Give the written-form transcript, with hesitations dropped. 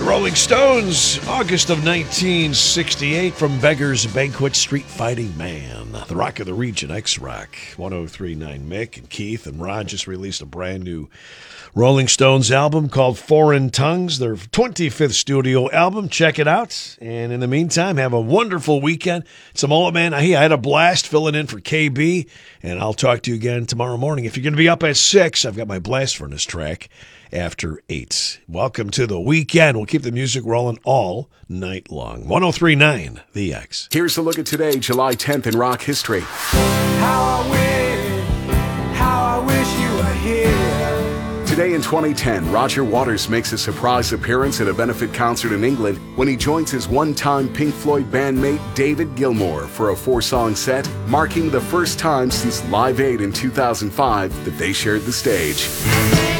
Rolling Stones, August of 1968, from Beggar's Banquet, Street Fighting Man. The Rock of the Region, X-Rock. 103.9. Mick and Keith and Ron just released a brand new Rolling Stones album called Foreign Tongues, their 25th studio album. Check it out. And in the meantime, have a wonderful weekend. Samoa, man, I had a blast filling in for KB, and I'll talk to you again tomorrow morning. If you're going to be up at 6, I've got my Blast Furnace track after 8. Welcome to the weekend. We'll keep the music rolling all night long. 103.9 The X. Here's a look at today, July 10th in rock history. How I wish you were here. Today in 2010, Roger Waters makes a surprise appearance at a benefit concert in England when he joins his one-time Pink Floyd bandmate David Gilmour for a 4-song set, marking the first time since Live Aid in 2005 that they shared the stage.